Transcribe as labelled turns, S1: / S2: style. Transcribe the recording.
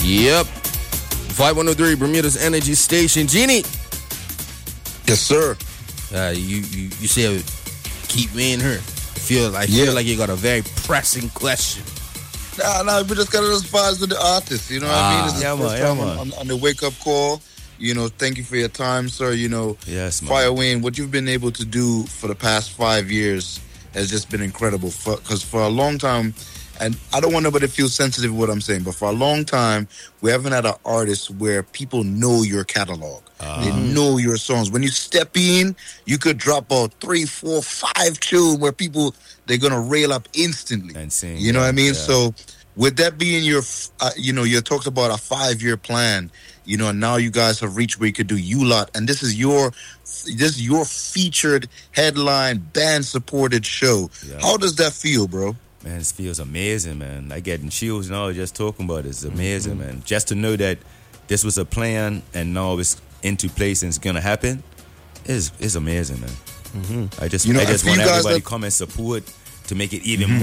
S1: Yep. 5103 Bermuda's Energy Station. Genie.
S2: Yes, sir.
S1: You said keep me in her. Feel like you got a very pressing question.
S2: Nah, we just got to vibes with the artist. You know what I mean? This is the first time on the wake up call. You know, thank you for your time, sir. You know,
S3: yes, man.
S2: Fire Wayne, what you've been able to do for the past 5 years has just been incredible. Because for a long time, and I don't want nobody to feel sensitive with what I'm saying, but for a long time, we haven't had an artist where people know your catalog. They know your songs. When you step in, you could drop out 3, 4, 5 tunes where people, they're going to rail up instantly.
S3: And sing,
S2: you know what I mean?
S3: Yeah.
S2: So with that being your, you talked about a 5-year plan, you know, and now you guys have reached where you could do U-Lot, and this is your featured headline band-supported show. Yeah. How does that feel, bro?
S3: Man, it feels amazing, man. Like getting chills and all, just talking about it. It's amazing, man. Just to know that this was a plan and now it's into place and it's gonna happen is amazing, man. I just want everybody to come and support to make it even more.